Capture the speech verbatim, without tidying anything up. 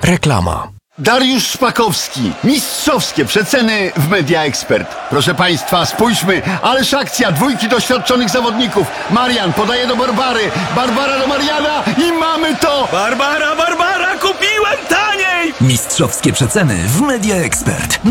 Reklama. Dariusz Szpakowski. Mistrzowskie przeceny w Media Expert. Proszę Państwa, spójrzmy, ależ akcja dwójki doświadczonych zawodników. Marian podaje do Barbary, Barbara do Mariana i mamy to! Barbara, Barbara, kupiłem taniej! Mistrzowskie przeceny w Media Expert.